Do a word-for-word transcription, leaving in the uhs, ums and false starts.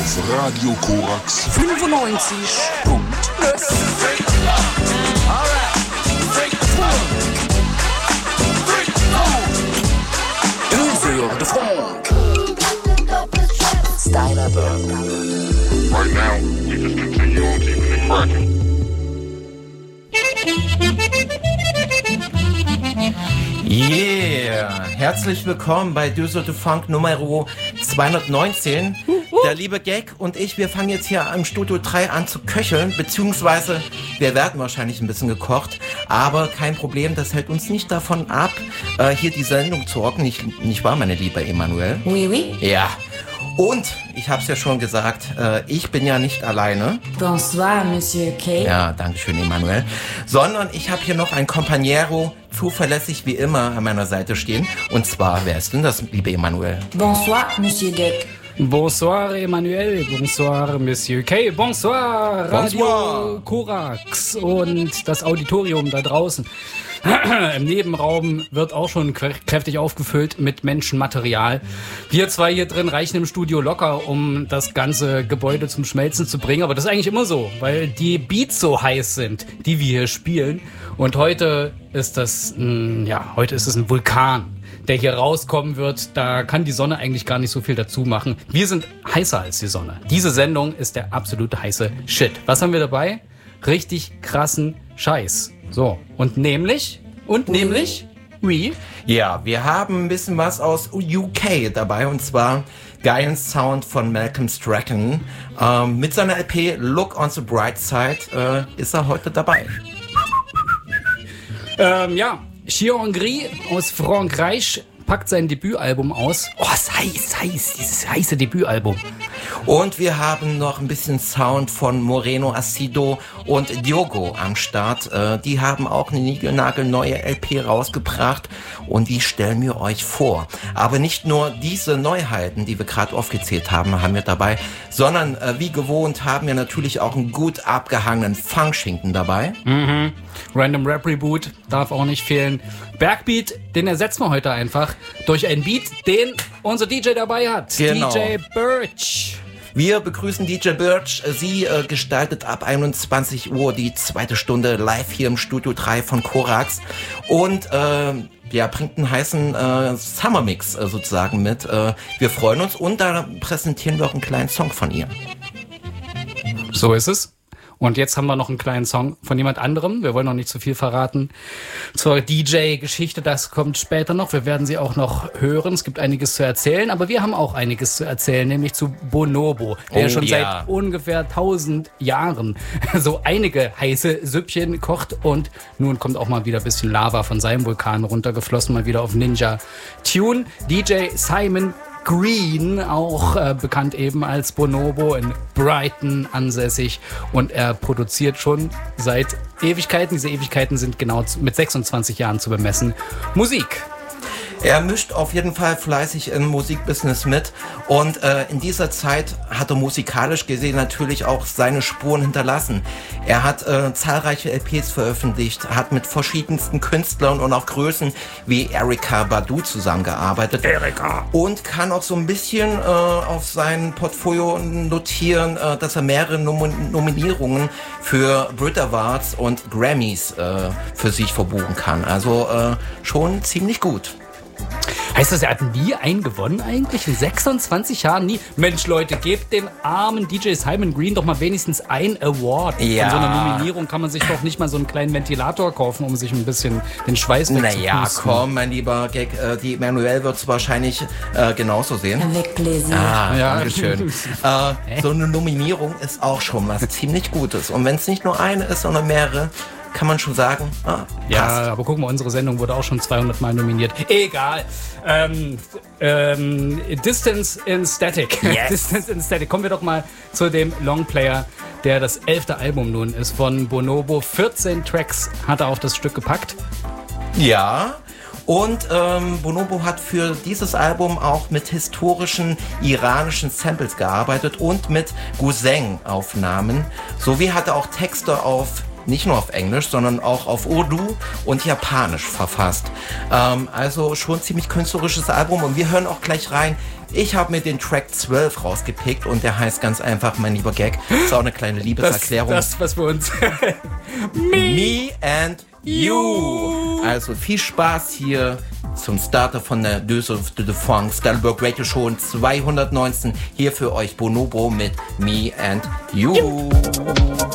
auf Radio Korax fünfundneunzig Punkt null. Für de Funk. Stylerberg. Right now, we just continue on keeping it cracking. Yeah, herzlich willkommen bei Düsel de Funk Nummer zweihundertneunzehn. Uh, uh. Der liebe Gag und ich, wir fangen jetzt hier im Studio drei an zu köcheln, beziehungsweise wir werden wahrscheinlich ein bisschen gekocht, aber kein Problem, das hält uns nicht davon ab, äh, hier die Sendung zu rocken, nicht, nicht wahr, meine liebe Emanuelle? Oui, oui. Ja. Und, ich hab's ja schon gesagt, äh, ich bin ja nicht alleine. Bonsoir, Monsieur K. Ja, danke schön, Emanuel. Sondern ich habe hier noch ein Companiero, zuverlässig wie immer, an meiner Seite stehen. Und zwar, wer ist denn das, liebe Emanuel? Bonsoir, Monsieur Gag. Bonsoir, Emmanuel. Bonsoir, Monsieur K. Bonsoir, Radio Bonsoir. Korax und das Auditorium da draußen. Im Nebenraum wird auch schon kräftig aufgefüllt mit Menschenmaterial. Wir zwei hier drin reichen im Studio locker, um das ganze Gebäude zum Schmelzen zu bringen. Aber das ist eigentlich immer so, weil die Beats so heiß sind, die wir hier spielen. Und heute ist das, mh, ja, heute ist es ein Vulkan, der hier rauskommen wird. Da kann die Sonne eigentlich gar nicht so viel dazu machen. Wir sind heißer als die Sonne. Diese Sendung ist der absolute heiße Shit. Was haben wir dabei? Richtig krassen Scheiß. So, und nämlich, und oui. nämlich, wie? Ja, wir haben ein bisschen was aus U K dabei, und zwar geilen Sound von Malcolm Strachan. Ähm, mit seiner L P Look on the Bright Side äh, ist er heute dabei. Ähm, ja, Chiangri aus Frankreich packt sein Debütalbum aus. Oh, es ist heiß, heiß, dieses heiße Debütalbum. Und wir haben noch ein bisschen Sound von Moreno Acido und Diogo am Start. Äh, die haben auch eine niegelnagelneue L P rausgebracht und die stellen wir euch vor. Aber nicht nur diese Neuheiten, die wir gerade aufgezählt haben, haben wir dabei, sondern äh, wie gewohnt haben wir natürlich auch einen gut abgehangenen Funkschinken dabei. Mhm. Random Rap Reboot darf auch nicht fehlen. Bergbeat, den ersetzen wir heute einfach durch einen Beat, den unser D J dabei hat. Genau. D J Birch. Wir begrüßen D J Birch. Sie äh, gestaltet ab einundzwanzig Uhr die zweite Stunde live hier im Studio drei von Korax und äh, ja, bringt einen heißen äh, Summer Mix äh, sozusagen mit. Äh, wir freuen uns und da präsentieren wir auch einen kleinen Song von ihr. So ist es. Und jetzt haben wir noch einen kleinen Song von jemand anderem. Wir wollen noch nicht zu viel verraten zur D J-Geschichte. Das kommt später noch. Wir werden sie auch noch hören. Es gibt einiges zu erzählen. Aber wir haben auch einiges zu erzählen, nämlich zu Bonobo, der oh, schon ja. seit ungefähr tausend Jahren so einige heiße Süppchen kocht. Und nun kommt auch mal wieder ein bisschen Lava von seinem Vulkan runtergeflossen, mal wieder auf Ninja Tune. D J Simon Green, auch äh, bekannt eben als Bonobo, in Brighton ansässig, und er produziert schon seit Ewigkeiten, diese Ewigkeiten sind genau mit sechsundzwanzig Jahren zu bemessen, Musik. Er mischt auf jeden Fall fleißig im Musikbusiness mit und äh, in dieser Zeit hat er musikalisch gesehen natürlich auch seine Spuren hinterlassen. Er hat äh, zahlreiche L Ps veröffentlicht, hat mit verschiedensten Künstlern und auch Größen wie Erykah Badu zusammengearbeitet. Erykah. Und kann auch so ein bisschen äh, auf sein Portfolio notieren, äh, dass er mehrere Nom- Nominierungen für Brit Awards und Grammys äh, für sich verbuchen kann. Also äh, schon ziemlich gut. Heißt das, er hat nie einen gewonnen eigentlich? In sechsundzwanzig Jahren nie? Mensch, Leute, gebt dem armen D J Simon Green doch mal wenigstens ein Award. Ja. Von so einer Nominierung kann man sich doch nicht mal so einen kleinen Ventilator kaufen, um sich ein bisschen den Schweiß wegzupusten. Naja, komm, mein lieber Gag, äh, die Emanuelle wird es wahrscheinlich äh, genauso sehen. Avec plaisir. Ah, Ja. danke schön. äh, so eine Nominierung ist auch schon was ziemlich Gutes. Und wenn es nicht nur eine ist, sondern mehrere, kann man schon sagen, ah, Ja, passt. aber guck mal, unsere Sendung wurde auch schon zweihundert Mal nominiert. Egal. Ähm, ähm, Distance in Static. Yes. Distance in Static. Kommen wir doch mal zu dem Longplayer, der das elfte Album nun ist von Bonobo. vierzehn Tracks hat er auf das Stück gepackt. Ja. Und ähm, Bonobo hat für dieses Album auch mit historischen iranischen Samples gearbeitet und mit Guzeng-Aufnahmen. Sowie hat er auch Texte auf nicht nur auf Englisch, sondern auch auf Urdu und Japanisch verfasst. Ähm, also schon ziemlich künstlerisches Album und wir hören auch gleich rein. Ich habe mir den Track zwölf rausgepickt und der heißt ganz einfach, mein lieber Gag, ist auch eine kleine Liebeserklärung. Das, das was wir uns... Me and You. Also viel Spaß hier zum Starter von der Deux of the Funk Scalberg Radio Show zweihundertneunzehn. Hier für euch Bonobo mit Me and You.